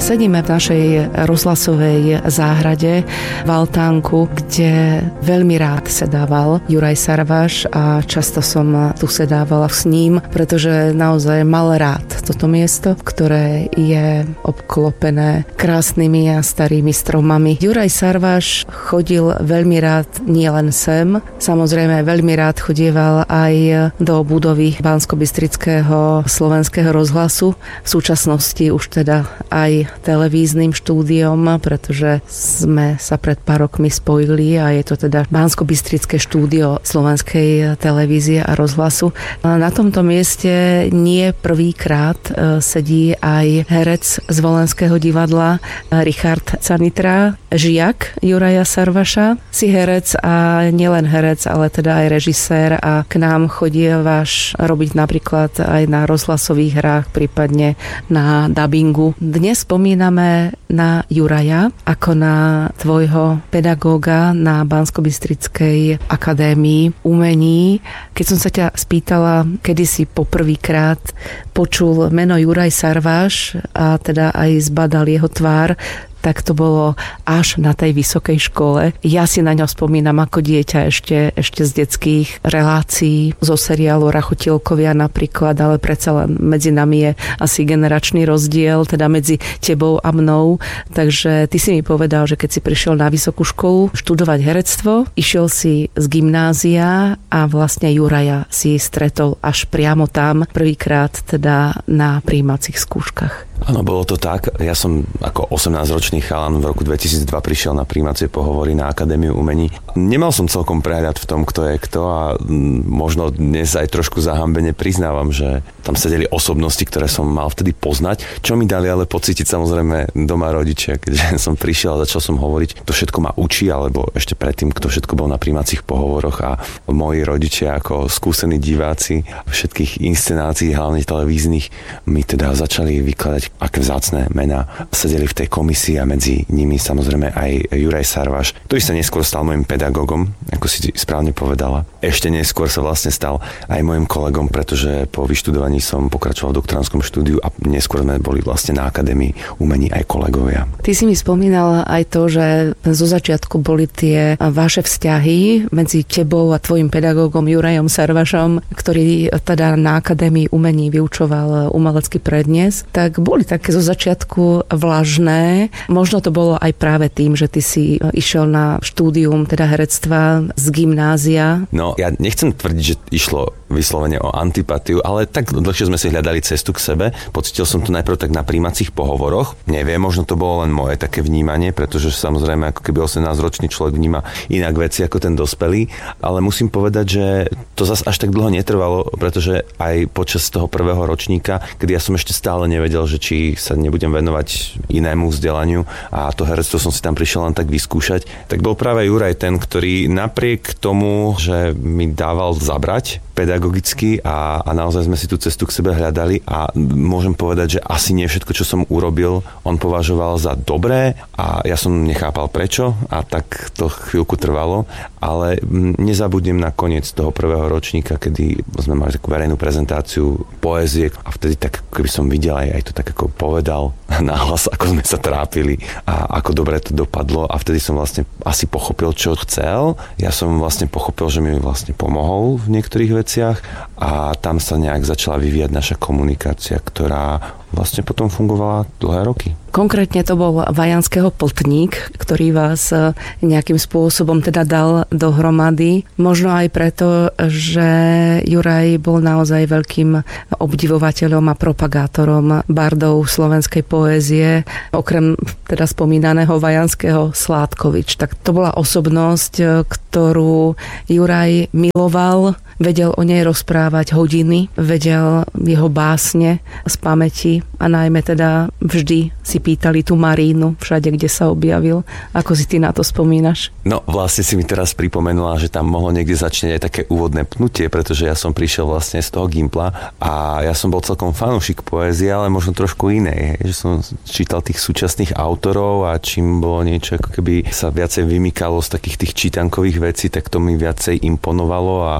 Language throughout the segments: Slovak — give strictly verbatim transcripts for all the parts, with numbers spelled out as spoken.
Sedíme v našej rozhlasovej záhrade v altánku, kde veľmi rád sedával Juraj Sarvaš a často som tu sedávala s ním, pretože naozaj mal rád toto miesto, ktoré je obklopené krásnymi a starými stromami. Juraj Sarvaš chodil veľmi rád nielen sem, samozrejme veľmi rád chodieval aj do budovy Banskobystrického slovenského rozhlasu, v súčasnosti už teda aj televíznym štúdiom, pretože sme sa pred pár rokmi spojili a je to teda Banskobystrické štúdio slovenskej televízie a rozhlasu. Na tomto mieste nie prvýkrát sedí aj herec z Volenského divadla Richard Canitra, žiak Juraja Sarvaša. Si herec a nielen herec, ale teda aj režisér a k nám chodievaš robiť napríklad aj na rozhlasových hrách, prípadne na dabingu. Dnes spomíname na Juraja ako na tvojho pedagóga na Banskobystrickej akadémii umení. Keď som sa ťa spýtala, kedy si poprvýkrát počul meno Juraj Sarvaš a teda aj zbadal jeho tvár, tak to bolo až na tej vysokej škole. Ja si na ňo spomínam ako dieťa ešte, ešte z detských relácií, zo seriálu Rachotilkovia napríklad, ale predsa len medzi nami je asi generačný rozdiel, teda medzi tebou a mnou. Takže ty si mi povedal, že keď si prišiel na vysokú školu študovať herectvo, išiel si z gymnázia a vlastne Juraja si stretol až priamo tam, prvýkrát teda na prijímacích skúškach. Áno, bolo to tak. Ja som ako osemnásťročný chalan v roku dvetisícdva prišiel na prijímacie pohovory na Akadémiu umení. Nemal som celkom prehľad v tom, kto je kto a možno dnes aj trošku zahambene priznávam, že tam sedeli osobnosti, ktoré som mal vtedy poznať, čo mi dali ale pocítiť samozrejme doma rodičia, keďže som prišiel a začal som hovoriť, kto všetko ma učí, alebo ešte predtým, kto všetko bol na prijímacích pohovoroch a moji rodičia ako skúsení diváci všetkých inscenácií, hlavne televíznych, mi teda začali vykladať, aké vzácne mená sedeli v tej komisii a medzi nimi samozrejme aj Juraj Sarvaš, ktorý sa neskôr stal môjim pedagógom, ako si správne povedala. Ešte neskôr sa vlastne stal aj môjim kolegom, pretože po vyštudovaní som pokračoval v doktorandskom štúdiu a neskôr sme boli vlastne na Akadémii umení aj kolegovia. Ty si mi spomínal aj to, že zo začiatku boli tie vaše vzťahy medzi tebou a tvojim pedagógom Jurajom Sarvašom, ktorý teda na Akadémii umení vyučoval umelecký prednes, tak boli také zo začiatku vlažné. Možno to bolo aj práve tým, že ty si išiel na štúdium teda herectva z gymnázia. No, ja nechcem tvrdiť, že išlo vyslovene o antipatiu, ale tak dlhšie sme si hľadali cestu k sebe. Pocítil som to najprv tak na prijímacích pohovoroch. Neviem, možno to bolo len moje také vnímanie, pretože samozrejme ako keby osemnásťročný človek vníma inak veci ako ten dospelý, ale musím povedať, že to zas až tak dlho netrvalo, pretože aj počas toho prvého ročníka, kedy ja som ešte stále nevedel, že či sa nebudem venovať inému vzdelaniu a to herectvo som si tam prišiel len tak vyskúšať, tak bol práve Juraj ten, ktorý napriek tomu, že mi dával zabrať pedagogicky a, a naozaj sme si tú cestu k sebe hľadali a môžem povedať, že asi nie všetko, čo som urobil, on považoval za dobré a ja som nechápal prečo a tak to chvíľku trvalo, ale nezabudnem na koniec toho prvého ročníka, kedy sme mali takú verejnú prezentáciu poézie a vtedy tak, keby som videl aj, aj to tak ako povedal nahlas, ako sme sa trápili a ako dobre to dopadlo a vtedy som vlastne asi pochopil, čo chcel. Ja som vlastne pochopil, že mi vlastne pomohol v niektorých veciach a tam sa nejak začala vyvíjať naša komunikácia, ktorá vlastne potom fungovala dlhé roky. Konkrétne to bol Vajanského Pltník, ktorý vás nejakým spôsobom teda dal dohromady. Možno aj preto, že Juraj bol naozaj veľkým obdivovateľom a propagátorom bardov slovenskej poézie, okrem teda spomínaného Vajanského Sládkovič. Tak to bola osobnosť, ktorú Juraj miloval, vedel o nej rozprávať hodiny, vedel jeho básne z pamäti a najmä teda vždy si pýtali tú Marínu všade, kde sa objavil. Ako si ty na to spomínaš? No vlastne si mi teraz pripomenula, že tam mohlo niekde začne aj také úvodné pnutie, pretože ja som prišiel vlastne z toho Gimpla a ja som bol celkom fanúšik poézie, ale možno trošku inej, hej, že som čítal tých súčasných autorov a čím bolo niečo ako keby sa viacej vymykalo z takých tých čítankových vecí, tak to mi viacej imponovalo a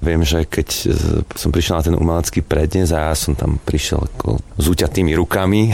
viem, že keď som prišiel na ten umelecký prednes a ja som tam prišiel ako s úťatými rukami,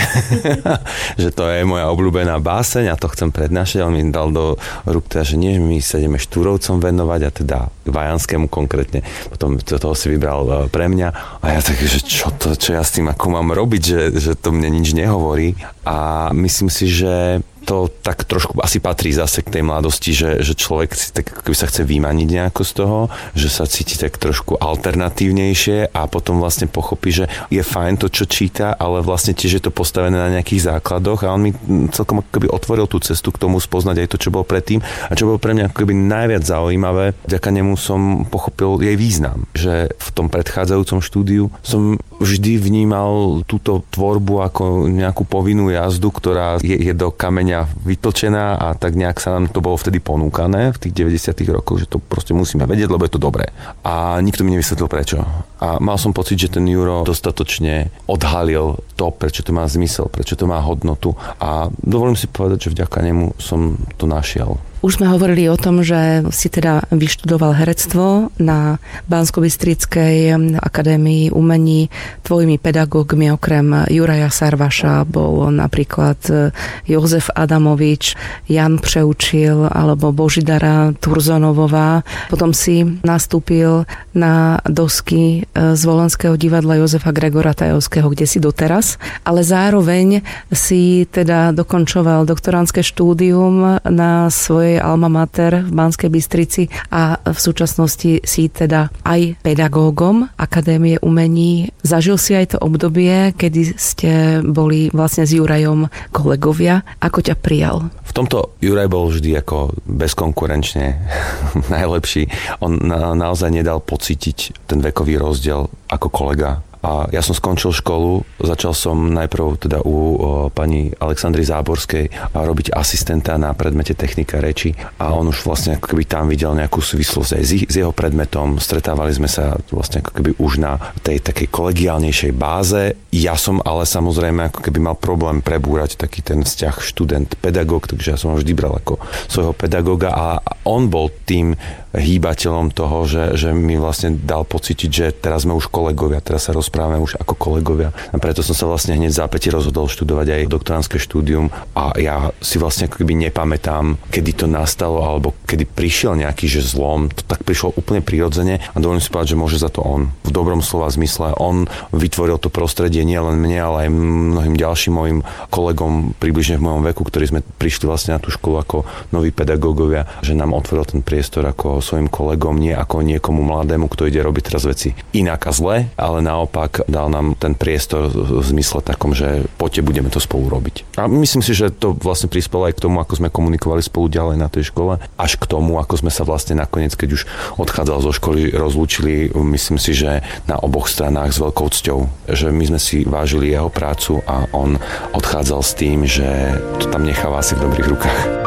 že to je moja obľúbená báseň a to chcem prednášať. On mi dal do rúk teda, že nie, my sa ideme Štúrovcom venovať a teda Vajanskému konkrétne. Potom toho si vybral pre mňa a ja tak, že čo to, čo ja s tým ako mám robiť, že, že to mne nič nehovorí. A myslím si, že to tak trošku asi patrí zase k tej mladosti, že, že človek si tak keby sa chce vymaniť nejako z toho, že sa cíti tak trošku alternatívnejšie a potom vlastne pochopí, že je fajn to, čo číta, ale vlastne tiež je to postavené na nejakých základoch a on mi celkom keby otvoril tú cestu k tomu spoznať aj to, čo bolo predtým a čo bolo pre mňa keby najviac zaujímavé. Vďaka nemu som pochopil jej význam, že v tom predchádzajúcom štúdiu som vždy vnímal túto tvorbu ako nejakú povinnú jazdu, ktorá je, je do kameňa vytlčená a tak nejak sa nám to bolo vtedy ponúkané v tých deväťdesiatych rokoch, že to proste musíme vedieť, lebo je to dobré. A nikto mi nevysvetlil prečo. A mal som pocit, že ten Juro dostatočne odhalil to, prečo to má zmysel, prečo to má hodnotu a dovolím si povedať, že vďaka nemu som to našiel. Už sme hovorili o tom, že si teda vyštudoval herectvo na Banskobystrickej akadémii umení. Tvojimi pedagógmi okrem Juraja Sarvaša bol napríklad Jozef Adamovič, Jan Přeučil alebo Božidara Turzonovová. Potom si nastúpil na dosky z Volenského divadla Jozefa Gregora Tajovského, kde si doteraz, ale zároveň si teda dokončoval doktorandské štúdium na svojej alma mater v Banskej Bystrici a v súčasnosti si teda aj pedagógom Akadémie umení. Zažil si aj to obdobie, kedy ste boli vlastne s Jurajom kolegovia. Ako ťa prijal? V tomto Juraj bol vždy ako bezkonkurenčne najlepší. On na, naozaj nedal pocítiť ten vekový rozdiel ako kolega. A ja som skončil školu, začal som najprv teda u o, pani Alexandry Záborskej a robiť asistenta na predmete technika reči a on už vlastne ako keby tam videl nejakú súvislosť aj s, s jeho predmetom. Stretávali sme sa vlastne ako keby už na tej takej kolegiálnejšej báze. Ja som ale samozrejme ako keby mal problém prebúrať taký ten vzťah študent-pedagóg, takže ja som ho vždy bral ako svojho pedagóga a on bol tým hýbateľom toho, že, že mi vlastne dal pocítiť, že teraz sme už kolegovia, teraz sa rozprávame už ako kolegovia. A preto som sa vlastne hneď v zápäti rozhodol študovať aj doktorandské štúdium a ja si vlastne ako keby nepamätám, kedy to nastalo alebo kedy prišiel nejaký že zlom. To tak prišlo úplne prirodzene a dovolím si povedať, že môže za to on. V dobrom slova zmysle. On vytvoril to prostredie nie len mne, ale aj mnohým ďalším mojim kolegom približne v mojom veku, ktorí sme prišli vlastne na tú školu ako noví pedagógovia, že nám otvoril ten priestor ako svojim kolegom, nie ako niekomu mladému, kto ide robiť teraz veci inak a zle, ale naopak dal nám ten priestor v zmysle takom, že poďte, budeme to spolu robiť. A myslím si, že to vlastne prispelo aj k tomu, ako sme komunikovali spolu ďalej na tej škole, až k tomu, ako sme sa vlastne nakoniec, keď už odchádzal zo školy, rozlúčili, myslím si, že na oboch stranách s veľkou cťou, že my sme si vážili jeho prácu a on odchádzal s tým, že to tam necháva asi v dobrých rukách.